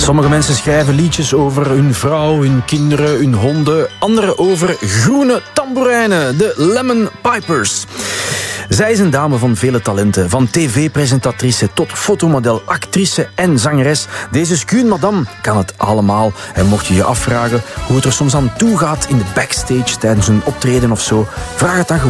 Sommige mensen schrijven liedjes over hun vrouw, hun kinderen, hun honden. Anderen over groene tamboerijnen, de Lemon Pipers. Zij is een dame van vele talenten. Van tv-presentatrice tot fotomodel, actrice en zangeres. Deze schuun madame kan het allemaal. En mocht je je afvragen hoe het er soms aan toe gaat in de backstage tijdens een optreden of zo, vraag het dan gewoon